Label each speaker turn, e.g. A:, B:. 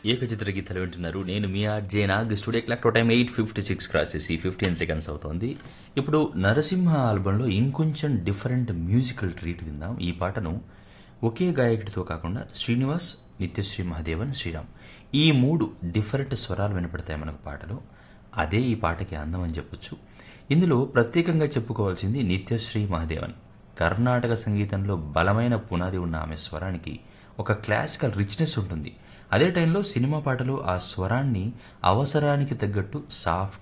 A: ఏకచిత్ర గీతాలు వింటున్నారు. నేను మీ RJ Nag. Studio clock time 8:56 cross చేసి 15 సెకండ్స్ అవుతోంది. ఇప్పుడు నరసింహ ఆల్బంలో ఇంకొంచెం డిఫరెంట్ మ్యూజికల్ ట్రీట్ విందాం. ఈ పాటను ఒకే గాయకుడితో కాకుండా శ్రీనివాస్, నిత్యశ్రీ మహాదేవన్, శ్రీరామ్ ఈ మూడు డిఫరెంట్ స్వరాలు వినపడతాయి మనకు పాటలో. అదే ఈ పాటకి అందం అని చెప్పొచ్చు. ఇందులో ప్రత్యేకంగా చెప్పుకోవాల్సింది నిత్యశ్రీ మహాదేవన్. కర్ణాటక సంగీతంలో బలమైన పునాది ఉన్న ఆమె స్వరానికి ఒక క్లాసికల్ రిచ్నెస్ ఉంటుంది. అదే టైంలో సినిమా పాటలు ఆ స్వరాన్ని అవసరానికి తగ్గట్టు సాఫ్ట్